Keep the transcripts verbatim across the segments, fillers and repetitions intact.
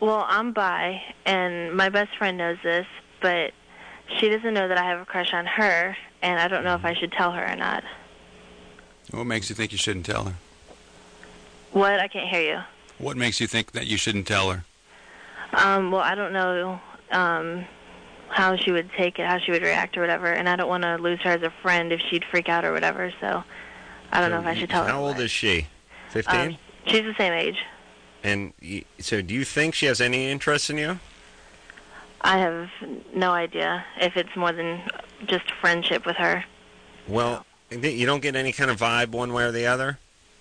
Well, I'm bi, and my best friend knows this, but she doesn't know that I have a crush on her, and I don't know if I should tell her or not. What makes you think you shouldn't tell her? What? I can't hear you. What makes you think that you shouldn't tell her? Um, well, I don't know um, how she would take it, how she would react or whatever, and I don't want to lose her as a friend if she'd freak out or whatever, so I don't so know if I should tell how her. How old what. is she? fifteen? Um, she's the same age. And y- so do you think she has any interest in you? I have no idea if it's more than just friendship with her. Well, you don't get any kind of vibe one way or the other?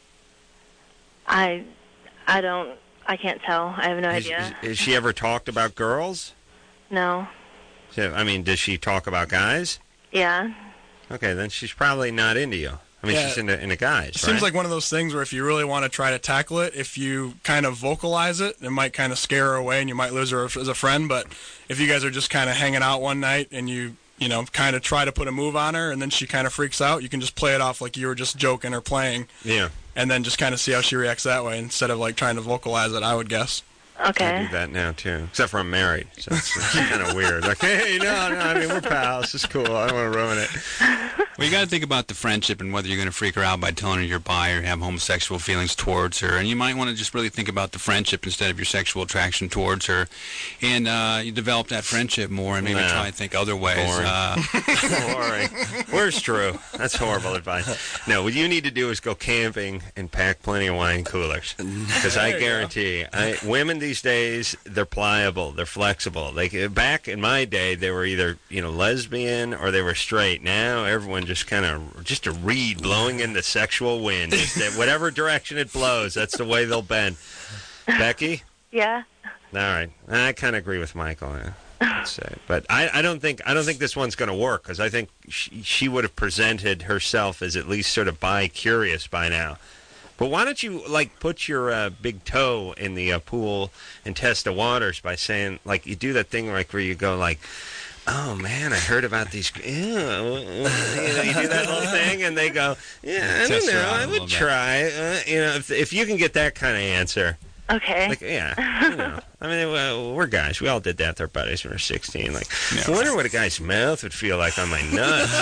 I I don't, I can't tell. I have no Has, idea. has she ever talked about girls? No. So, I mean, does she talk about guys? Yeah. Okay, then she's probably not into you. I mean, Yeah. she's into, into guys, It right? seems like one of those things where if you really want to try to tackle it, if you kind of vocalize it, it might kind of scare her away and you might lose her as a friend. But if you guys are just kind of hanging out one night and you, you know, kind of try to put a move on her and then she kind of freaks out, you can just play it off like you were just joking or playing. Yeah. And then just kind of see how she reacts that way instead of like trying to vocalize it, I would guess. Okay. I do that now, too. Except for I'm married, so it's, it's kind of weird. Like, hey, no, no, I mean, we're pals. It's cool. I don't want to ruin it. Well, you got to think about the friendship and whether you're going to freak her out by telling her you're bi or have homosexual feelings towards her. And you might want to just really think about the friendship instead of your sexual attraction towards her. And uh, you develop that friendship more and maybe Nah. try and think other ways. Boring. Uh, Boring. Where's Drew? That's horrible advice. No, what you need to do is go camping and pack plenty of wine coolers. Because I guarantee, I, women these days, they're pliable, they're flexible. They back in my day, they were either you know lesbian or they were straight. Now everyone just kind of just a reed blowing in the sexual wind. Just that whatever direction it blows, that's the way they'll bend. Becky? Yeah. All right, I kind of agree with Michael. Yeah. I'd say. But I, I don't think I don't think this one's going to work because I think she, she would have presented herself as at least sort of bi-curious by now. But why don't you like put your uh, big toe in the uh, pool and test the waters by saying like you do that thing like where you go like, oh man, I heard about these. Ew. You know, you do that little thing and they go, yeah, I don't Test her know, out a I little would bit. try. Uh, you know, if if you can get that kind of answer. Okay. Like, yeah, you know. I mean, well, we're guys. We all did that with our buddies when we were sixteen. Like, I wonder what a guy's mouth would feel like on my nuts.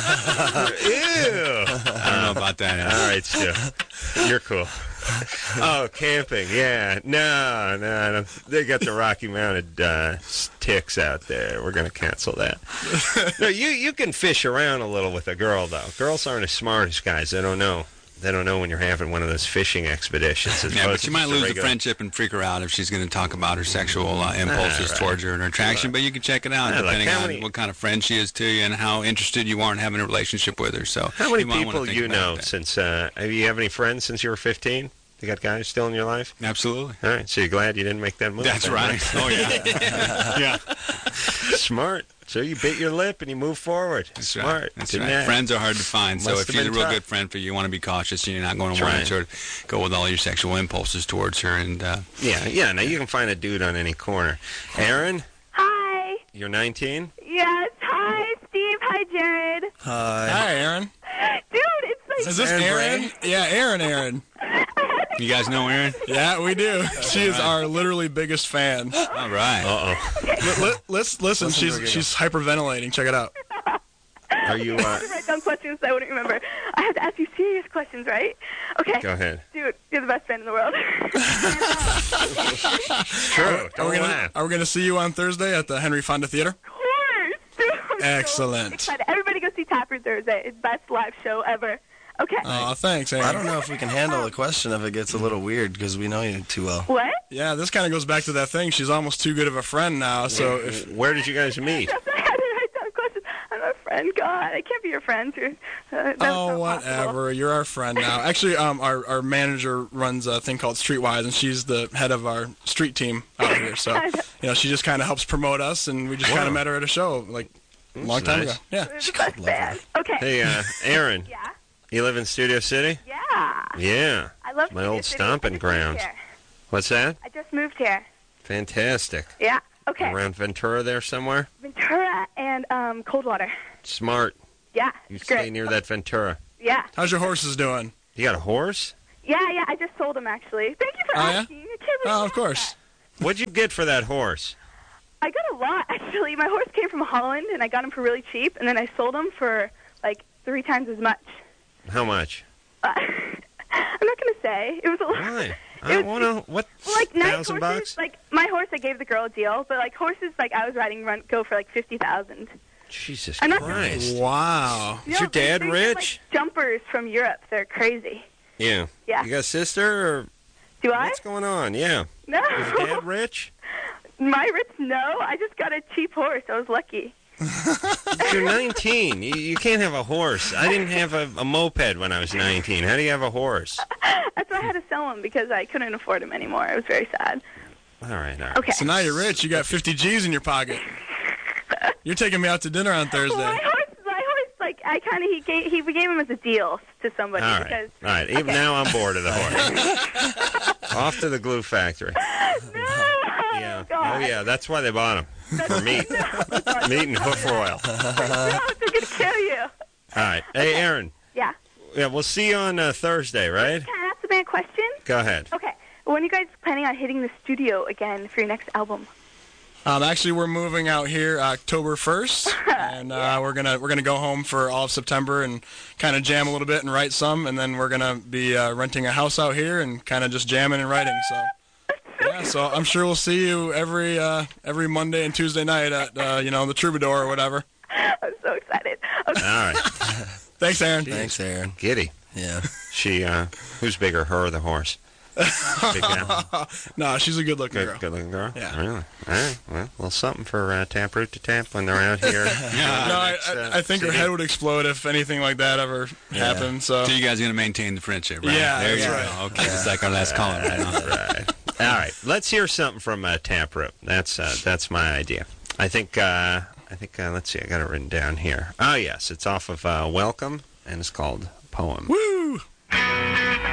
Ew. I don't know about that. All right, Stu. You're cool. Oh, camping. Yeah. No, no. I don't- They got the Rocky Mounted uh, ticks out there. We're going to cancel that. No, you, you can fish around a little with a girl, though. Girls aren't as smart as guys. They don't know. They don't know when you're having one of those fishing expeditions. as Yeah, opposed but to you might just a lose the regular- friendship and freak her out if she's going to talk about her sexual uh, impulses Ah, right. towards her and her attraction. But you can check it out Yeah, like depending how on many- what kind of friend she is to you and how interested you are in having a relationship with her. So How many you might wanna people think you about know that. since, uh, have you have any friends since you were fifteen? You got guys still in your life? Absolutely. All right, so you're glad you didn't make that move? That's then, right. Oh, yeah. yeah. Smart. So you bit your lip and you move forward. That's Smart. right. That's Didn't right. that? Friends are hard to find, so Must if have she's a been real tough. good friend for you, you want to be cautious and you're not going to That's want right. to sort of go with all your sexual impulses towards her. And uh, Yeah, yeah. Now you can find a dude on any corner. Aaron, Hi. you're nineteen? Yes. Hi, Steve. Hi, Jared. Hi, Aaron. Dude, it's like... Is this Aaron Aaron? Bray? Yeah, Aaron, Aaron. you guys know Aaron? Yeah, we do. She is our literally biggest fan. All right. Uh-oh. Li- li- listen, listen, she's she's hyperventilating. Check it out. Are you, I uh, have to write down questions I wouldn't remember. I have to ask you serious questions, right? Okay. go ahead. Dude, you're the best friend in the world. True. Are we Don't gonna laugh. Are we gonna see you on Thursday at the Henry Fonda Theater? Of course. Dude, I'm so Excellent. excited. Everybody go see Tapper Thursday. It's the best live show ever. Okay. Oh, thanks, Aaron. I don't know if we can handle a question if it gets a little weird because we know you too well. What? Yeah, this kind of goes back to that thing. She's almost too good of a friend now. So if Where did you guys meet? That's why I had to write down questions. I'm a friend. God, I can't be your friend. Too. Uh, that's oh not whatever, possible. you're our friend now. Actually, um, our our manager runs a thing called Streetwise, and she's the head of our street team out here. So you know, she just kind of helps promote us, and we just kind Wow. of met her at a show like a long time nice. ago. Yeah. You're the best fan. Okay. Hey, uh, Aaron, Yeah. you live in Studio City? Yeah. Yeah. I love My Studio old City. stomping I just moved grounds. here. What's that? I just moved here. Fantastic. Yeah. Okay. Around Ventura there somewhere? Ventura and um, Coldwater. Smart. Yeah. You it's stay great. near that Ventura. Yeah. How's your horses doing? You got a horse? Yeah, yeah. I just sold them actually. Thank you for Oh, yeah? asking. I can't believe Oh, you of course. asked What'd you get for that horse? I got a lot, actually. My horse came from Holland, and I got him for really cheap, and then I sold him for, like, three times as much. How much? Uh, I'm not going to say. It was a lot. Why? I don't want to. What? Well, like, nice thousand horses, bucks? like, my horse, I gave the girl a deal, but, like, horses, like, I was riding run go for, like, fifty thousand. Jesus I'm not- Christ. Wow. Is your dad they get, rich? Like, jumpers from Europe. They're crazy. Yeah. Yeah. You got a sister, or Do I? what's going on? Yeah. No. Is your dad rich? My rich? No. I just got a cheap horse. I was lucky. You're nineteen. You, you can't have a horse. I didn't have a, a moped when I was nineteen. How do you have a horse? That's why I had to sell him, because I couldn't afford him anymore. It was very sad. All right, all right. Okay. So now you're rich. You got fifty G's in your pocket. You're taking me out to dinner on Thursday. Well, my horse, my horse, like, I kind of, he gave, he we gave him as a deal to somebody. All right, because, all right. Even okay. now I'm bored of the horse. Off to the glue factory. No! Yeah. God. Oh, yeah. That's why they bought him. For meat. No, Meat and hoof oil. no, they're going to kill you. All right. Hey, Aaron. Yeah. Yeah, we'll see you on uh, Thursday, right? Can I ask the band a question? Go ahead. Okay. When are you guys planning on hitting the studio again for your next album? Um, actually, we're moving out here October first, and uh, we're gonna we're gonna go home for all of September and kind of jam a little bit and write some, and then we're gonna be uh, renting a house out here and kind of just jamming and writing. So, yeah, so I'm sure we'll see you every uh, every Monday and Tuesday night at uh, you know the Troubadour or whatever. I'm so excited. Okay. All right. Thanks, Aaron. Thanks, Aaron. Giddy. Yeah. She, uh, who's bigger, her or the horse? Big gal? No, she's a good-looking Good, girl. good-looking girl? Yeah. Really? All right. Well, a little something for uh, Taproot to tap when they're out here. Yeah, no, I, Next, uh, I, I think her city. head would explode if anything like that ever happened. So, So you guys are going to maintain the friendship, right? Yeah, there that's you right. go. Okay, it's like our last caller. Right on. Right. All right. Let's hear something from uh, Taproot. That's uh, that's my idea. I think. Uh, I think. Uh, let's see. I got it written down here. Oh yes, it's off of uh, Welcome, and it's called Poem. woo!